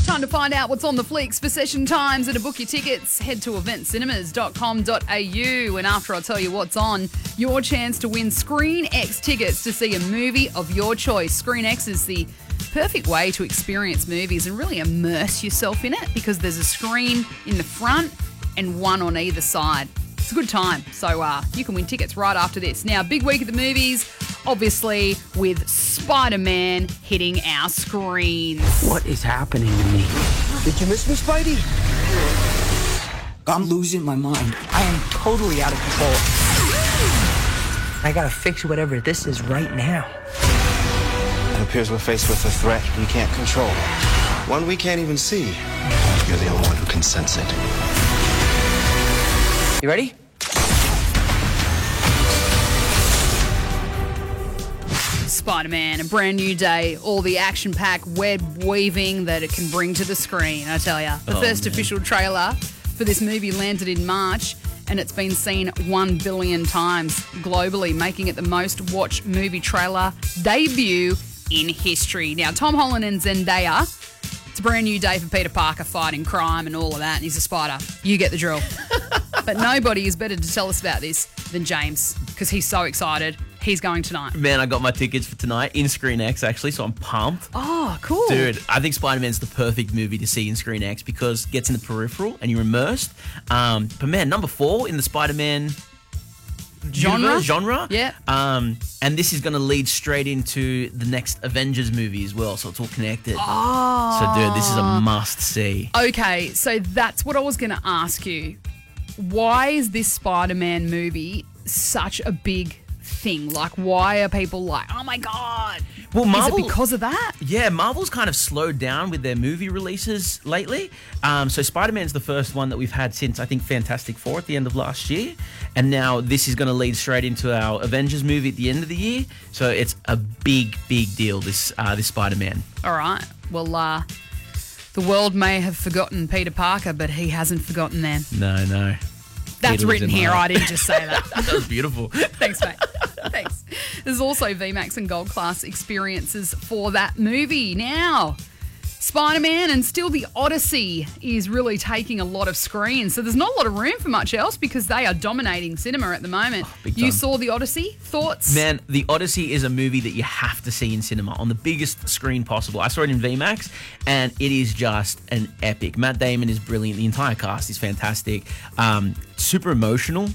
Time to find out what's on the flicks for session times and to book your tickets. Head to eventcinemas.com.au and after I tell you what's on, your chance to win Screen X tickets to see a movie of your choice. Screen X is the perfect way to experience movies and really immerse yourself in it because there's a screen in the front and one on either side. It's a good time, so you can win tickets right after this. Now, big week at the movies, obviously with Spider-Man hitting our screens. What is happening to me? Did you miss me, Spidey? I'm losing my mind. I am totally out of control. I gotta fix whatever this is right now. It appears we're faced with a threat we can't control. One we can't even see. You're the only one who can sense it. You ready? Spider-Man, a brand new day, all the action-packed web weaving that it can bring to the screen, I tell ya. The first official trailer for this movie landed in March and it's been seen 1 billion times globally, making it the most watched movie trailer debut in history. Now, Tom Holland and Zendaya, it's a brand new day for Peter Parker fighting crime and all of that, and he's a spider. You get the drill. But nobody is better to tell us about this than James, because he's so excited. He's going tonight. Man, I got my tickets for tonight in Screen X, actually, so I'm pumped. Oh, cool. Dude, I think Spider-Man's the perfect movie to see in Screen X because it gets in the peripheral and you're immersed. But man, number 4 in the Spider-Man genre. Yeah. And this is going to lead straight into the next Avengers movie as well, so it's all connected. Oh. So, dude, this is a must-see. Okay, so that's what I was going to ask you. Why is this Spider-Man movie such a big thing? Like, why are people like, oh my God? Well, Marvel, is it because of that? Yeah, Marvel's kind of slowed down with their movie releases lately. So Spider-Man's the first one that we've had since, I think, Fantastic Four at the end of last year. And now this is going to lead straight into our Avengers movie at the end of the year. So it's a big, big deal, this Spider-Man. All right. Well, the world may have forgotten Peter Parker, but he hasn't forgotten them. No. That's Peter written here. I didn't just say that. That was beautiful. Thanks, mate. Thanks. There's also VMAX and Gold Class experiences for that movie. Now, Spider-Man and still the Odyssey is really taking a lot of screens. So there's not a lot of room for much else because they are dominating cinema at the moment. Big You time. saw the Odyssey? Thoughts? Man, The Odyssey is a movie that you have to see in cinema on the biggest screen possible. I saw it in VMAX, and it is just an epic. Matt Damon is brilliant. The entire cast is fantastic. Super emotional,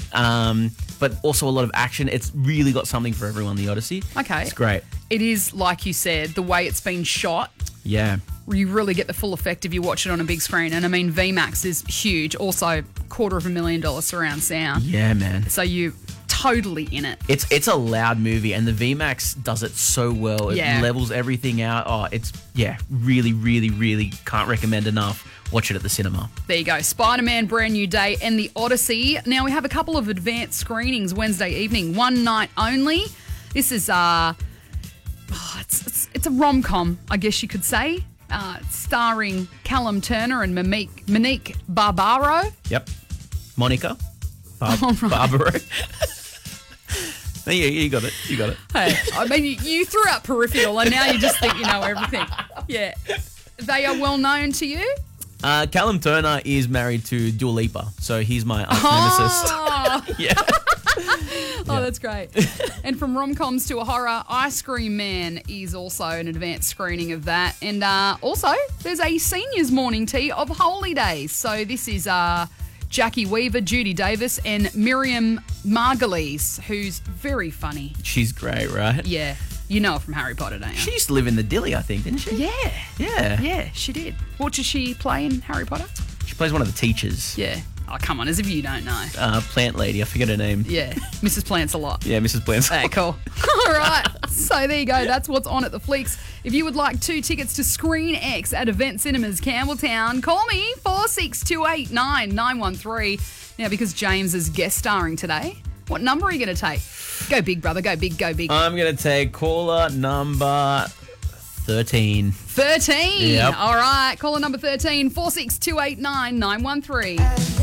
but also a lot of action. It's really got something for everyone, The Odyssey. Okay. It's great. It is, like you said, the way it's been shot. Yeah. You really get the full effect if you watch it on a big screen. And I mean, VMAX is huge. Also, $250,000 surround sound. Yeah, man. So you totally in it. It's a loud movie, and the VMAX does it so well. It levels everything out. Oh, it's, really, really, really can't recommend enough. Watch it at the cinema. There you go. Spider-Man, brand new day, and the Odyssey. Now, we have a couple of advanced screenings Wednesday evening, one night only. This is, it's a rom-com, I guess you could say. Starring Callum Turner and Monique Barbaro. Yep. Monica. Right. Barbaro. Yeah, you got it. You got it. Hey, I mean, you threw out peripheral and now you just think you know everything. Yeah. They are well known to you? Callum Turner is married to Dua Lipa, so he's my nemesis. Yeah. Oh, that's great. And from rom-coms to a horror, Ice Cream Man is also an advanced screening of that. And also, there's a seniors morning tea of Holy Days. So this is Jackie Weaver, Judy Davis, and Miriam Margolyes, who's very funny. She's great, right? Yeah. You know her from Harry Potter, don't you? She used to live in the Dilly, I think, didn't she? Yeah. Yeah. Yeah, she did. What does she play in Harry Potter? She plays one of the teachers. Yeah. Oh, come on, as if you don't know. Plant lady, I forget her name. Yeah, Mrs. Plants a lot. Yeah, Mrs. Plants. Hey, cool. All right, so there you go. That's what's on at the Fleeks. If you would like 2 tickets to Screen X at Event Cinemas, Campbelltown, call me 46289 Now, because James is guest starring today, what number are you going to take? Go big, brother. Go big, go big. I'm going to take caller number 13. 13. Yep. All right, caller number 13, 46289 913.